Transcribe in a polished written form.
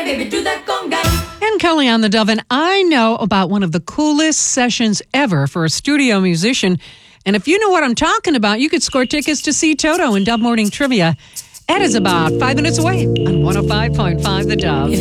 baby, do that conga. And Kelly on the Dove, and I know about one of the coolest sessions ever for a studio musician. And if you know what I'm talking about, you could score tickets to see Toto in Dove Morning Trivia. Ed is about 5 minutes away on 105.5 The Dove.